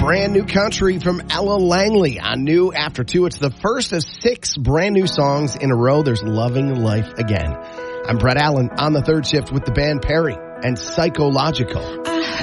brand new country from Ella Langley on New After 2. It's the first of 6 brand new songs in a row. There's Loving Life Again. I'm Brett Allen on the third shift with the band Perry and Psychological.